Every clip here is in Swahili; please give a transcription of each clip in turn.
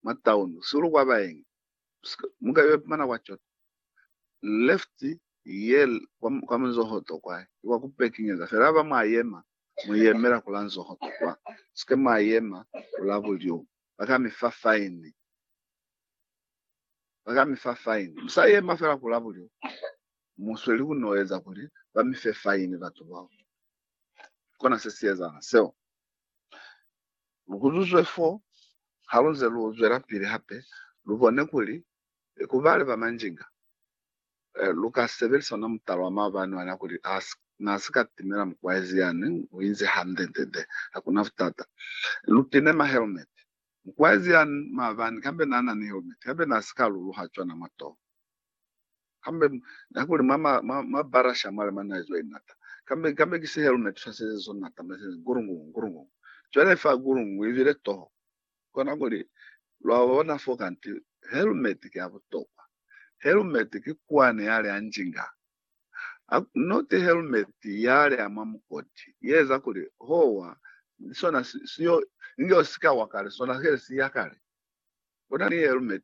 mataunu suru kwa baeng muka yep mana wacho left yel kwa mzohoto kwa kupekinyeza feraba mayema muyemera kula nzohoto kwa ske mayema kula bulyo bakamifa fine musayema fera kula bulyo musweli kunoweza kuli bamife fine batu bao kona sesieza seo lukuzuzwe fo halunze luzwera pili hape lubone kuli kubale bamanjinga Lucas Severson na mtalo wa mabani wanakuli nasika timera mkwaizi yani uinzi handende hakuna futata lutine ma helmet mkwaizi yani mabani kambe nana ni helmet kambe nasika lulu hachwa na mato kambe nakuli mabara shamale manaizo inata kambe kisi helmet faseze zonata meseze gurungu chwele fa gurungu izile toho kona kuli lwa fokanti helmet kia butopa helmet kikwane yale anjinga not helmet yale amamukoti yeza kuli hoa sona sio ingo sika wakale sona hele si yakale kuna ni helmet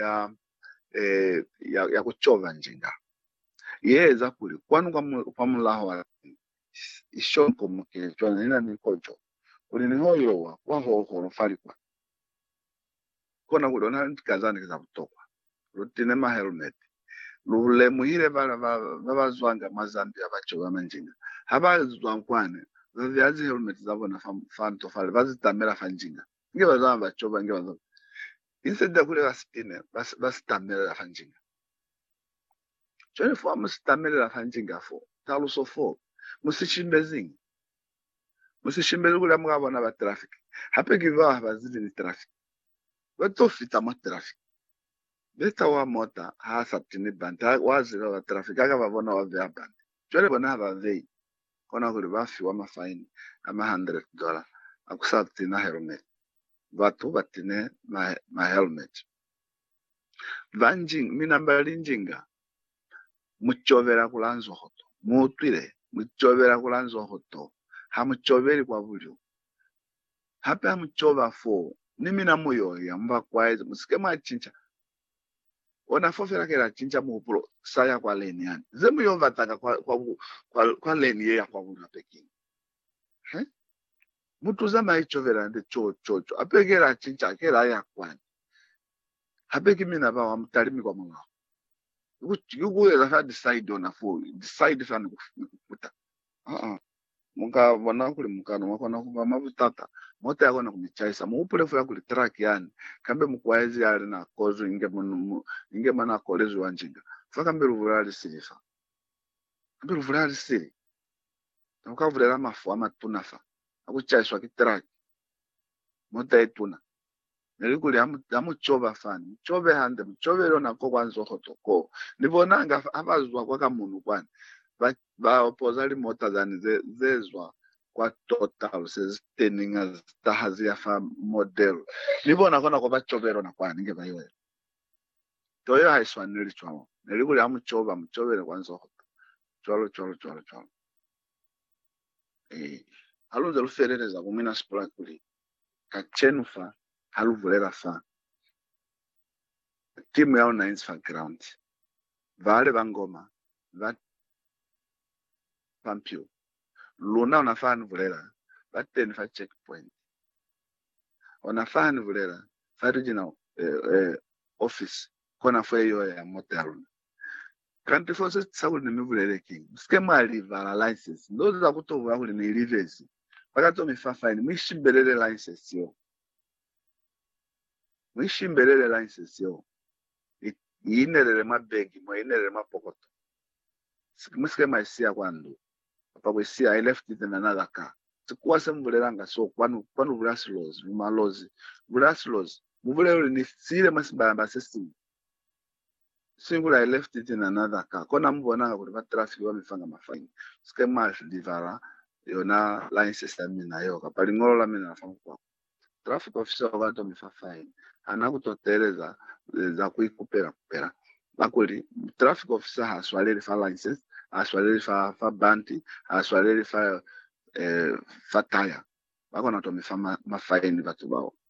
ya kuchova njinga yeza kuli kwanu kwa mulaho ishonko mkecho nina ni kocho kuli ni hoyo kwa ho fali kwa kona kuli ona kazani kiza kutoka rutine ma helmet lule muhire babazwanga mazambi abacho bamanjinga habazwankwane vyazi helmet zabona fanto fale bazitamera fanjinga nge bazamba bachoba nge bazamba instead ya kule basitamera fanjinga chone fo musitamera fanjinga fo taluso fo musishimbezing musishimbeze kule mugabona ba traffic hape kiva bazili ni traffic batofita ma traffic beta wa mota hasa tini banta wazira wa traffic aga babona wa vya banta chole bona ba vei kona kuli bafi wa mafaini ama $100 akusati na helmet batu batine ma helmet vanjing minambalinjinga muchovera kulanzo hoto mutwire muchovera kulanzo hoto hamuchoveri kwa bulyo hape hamuchova fo nimina muyo ya mba kwaiza musike machincha ona fofera kera chincha mupulo saya kwa leni yani zemu yomba taka kwa leni ya kwa buna pekini mutu zama ichovera nde cho apegera chincha kera ya kwani hapeki mina ba wa mtalimi kwa mwa yugo ya decide ona fo decide sana kufuta muka bona kuli mukano makona kuba mabutata mota yako na kumichaisa muupule fula kuli track yani kambe mukwaezi yale na kozo inge mana kolezo wanjinga faka mbe ruvulali silifa kambe ruvulali sili nuka vulela mafu ama tunafa akuchaiswa ki track mota etuna nelikuli amuchova fani chove hande mchove lona ko kwanzo hotoko nibonanga abazwa kwa kamuntu kwani ba opozali mota zani zezwa kwa total seziteninga zitahazi ya fa model nibona kona kwa bachovero na kwani nge bayiwe toyo haiswaneli chwamo nelikuli amuchova mchovere kwanzo cholo alunze luferereza kumina spola kuli kachenufa haluvulera fa timu yao na ground vale bangoma va pampio luna unafaa vulera bateni fa checkpoint unafaa vulera fa regional office kona fwe yo ya motel country forces sakuli nimivulere king skema livala license ndozo za kutovula kuli ni rivers pakato mifa fine mwishimbelele license yo inerere mabegi inerere mapokoto skema isia kwandu papa kwesi I left it in another car sikuwa semvulelanga so kwanu vulaslos mumalozi vulaslos muvulelo ni sile masibamba system single I left it in another car kona mbonanga kuti va traffic wamifanga mafine skema livala yona license mina yo kapali ngolo la mina nafanga kwa traffic officer wato mifa fine anakutoteleza za kuikupera bakuli traffic officer haswaleli fa license aswaleli fa banti aswaleli fa tire bakona to mifa mafine batu bao